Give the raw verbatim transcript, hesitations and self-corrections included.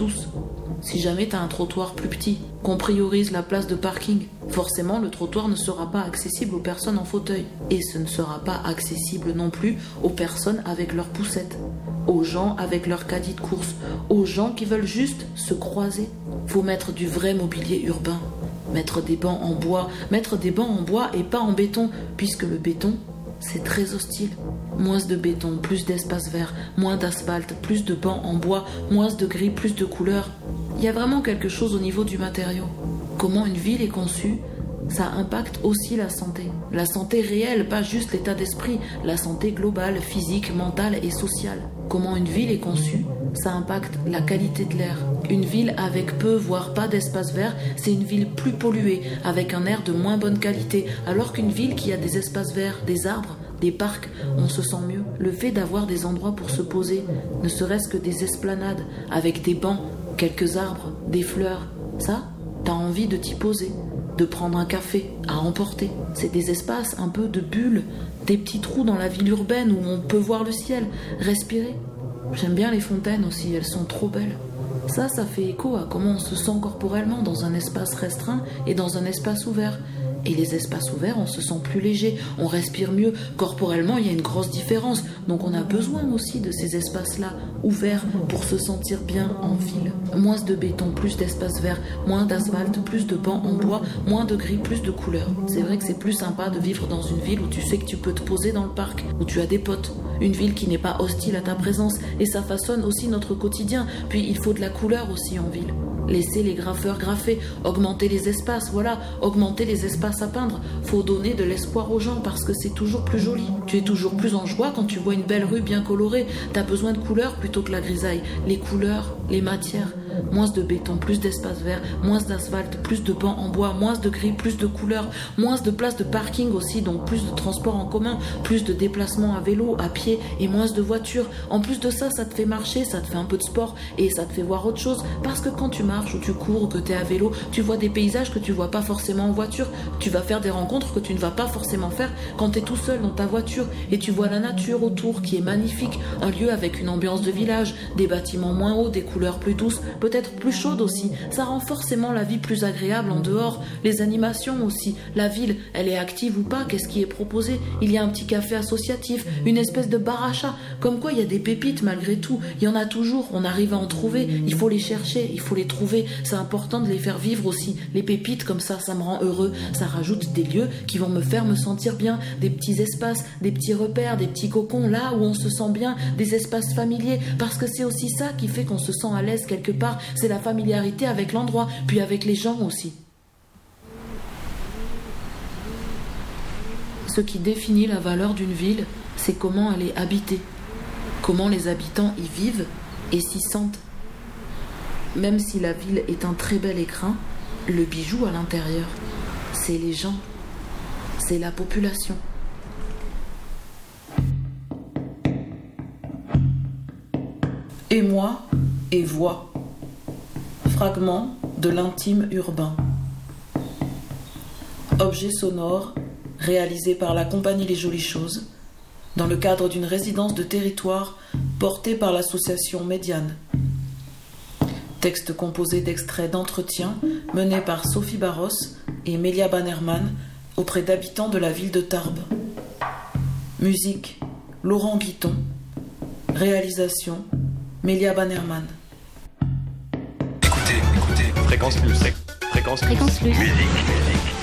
tous. Si jamais t'as un trottoir plus petit, qu'on priorise la place de parking, forcément le trottoir ne sera pas accessible aux personnes en fauteuil. Et ce ne sera pas accessible non plus aux personnes avec leurs poussettes, aux gens avec leur caddie de course, aux gens qui veulent juste se croiser. Faut mettre du vrai mobilier urbain, mettre des bancs en bois, mettre des bancs en bois et pas en béton, puisque le béton, c'est très hostile. Moins de béton, plus d'espace vert, moins d'asphalte, plus de bancs en bois, moins de gris, plus de couleurs. Il y a vraiment quelque chose au niveau du matériau. Comment une ville est conçue, ça impacte aussi la santé. La santé réelle, pas juste l'état d'esprit, la santé globale, physique, mentale et sociale. Comment une ville est conçue, ça impacte la qualité de l'air. Une ville avec peu, voire pas d'espace vert, c'est une ville plus polluée, avec un air de moins bonne qualité, alors qu'une ville qui a des espaces verts, des arbres, des parcs, on se sent mieux. Le fait d'avoir des endroits pour se poser, ne serait-ce que des esplanades, avec des bancs, quelques arbres, des fleurs, ça, t'as envie de t'y poser, de prendre un café à emporter. C'est des espaces un peu de bulles, des petits trous dans la ville urbaine où on peut voir le ciel, respirer. J'aime bien les fontaines aussi, elles sont trop belles. Ça, ça fait écho à comment on se sent corporellement dans un espace restreint et dans un espace ouvert. Et les espaces ouverts, on se sent plus léger, on respire mieux. Corporellement, il y a une grosse différence. Donc on a besoin aussi de ces espaces-là, ouverts, pour se sentir bien en ville. Moins de béton, plus d'espace vert, moins d'asphalte, plus de bancs en bois, moins de gris, plus de couleurs. C'est vrai que c'est plus sympa de vivre dans une ville où tu sais que tu peux te poser dans le parc, où tu as des potes. Une ville qui n'est pas hostile à ta présence. Et ça façonne aussi notre quotidien. Puis il faut de la couleur aussi en ville. Laisser les graffeurs graffer, augmenter les espaces, voilà, augmenter les espaces à peindre. Faut donner de l'espoir aux gens parce que c'est toujours plus joli. Tu es toujours plus en joie quand tu vois une belle rue bien colorée. T'as besoin de couleurs plutôt que la grisaille. Les couleurs, les matières. Moins de béton, plus d'espace vert, moins d'asphalte, plus de bancs en bois, moins de gris, plus de couleurs, moins de places de parking aussi, donc plus de transports en commun, plus de déplacements à vélo, à pied et moins de voitures. En plus de ça, ça te fait marcher, ça te fait un peu de sport et ça te fait voir autre chose parce que quand tu marches ou tu cours ou que tu es à vélo, tu vois des paysages que tu vois pas forcément en voiture. Tu vas faire des rencontres que tu ne vas pas forcément faire quand tu es tout seul dans ta voiture et tu vois la nature autour qui est magnifique, un lieu avec une ambiance de village, des bâtiments moins hauts, des couleurs plus douces, peut-être plus chaude aussi. Ça rend forcément la vie plus agréable en dehors. Les animations aussi. La ville, elle est active ou pas? Qu'est-ce qui est proposé? Il y a un petit café associatif, une espèce de bar à chat. Comme quoi, il y a des pépites malgré tout. Il y en a toujours. On arrive à en trouver. Il faut les chercher. Il faut les trouver. C'est important de les faire vivre aussi. Les pépites, comme ça, ça me rend heureux. Ça rajoute des lieux qui vont me faire me sentir bien. Des petits espaces, des petits repères, des petits cocons là où on se sent bien. Des espaces familiers. Parce que c'est aussi ça qui fait qu'on se sent à l'aise quelque part. C'est la familiarité avec l'endroit, puis avec les gens aussi. Ce qui définit la valeur d'une ville, c'est comment elle est habitée, comment les habitants y vivent et s'y sentent. Même si la ville est un très bel écrin, le bijou à l'intérieur, c'est les gens, c'est la population. Et moi, et voix. Fragment de l'intime urbain. Objet sonore réalisé par la compagnie Les Jolies Choses dans le cadre d'une résidence de territoire portée par l'association Médiane. Texte composé d'extraits d'entretiens menés par Sophie Barros et Mélia Bannerman auprès d'habitants de la ville de Tarbes. Musique Laurent Guiton. Réalisation Mélia Bannerman. Écoutez, écoutez, Fréquence Plus. Fréquence Plus. Fréquence Plus. Musique.